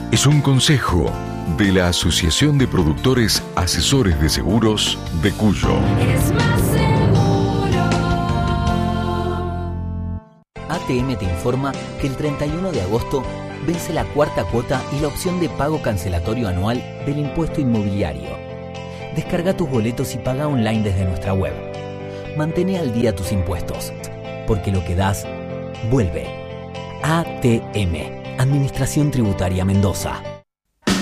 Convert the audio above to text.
Es un consejo de la Asociación de Productores Asesores de Seguros de Cuyo. Es más seguro. ATM te informa que el 31 de agosto vence la cuarta cuota y la opción de pago cancelatorio anual del impuesto inmobiliario. Descarga tus boletos y paga online desde nuestra web. Mantén al día tus impuestos, porque lo que das, vuelve. ATM, Administración Tributaria Mendoza.